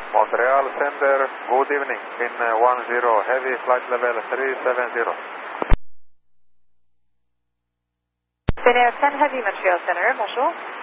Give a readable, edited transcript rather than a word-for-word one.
Montreal Center, good evening. Pin 10 heavy, flight level 370. Pin 10 heavy, Montreal Center, bonjour.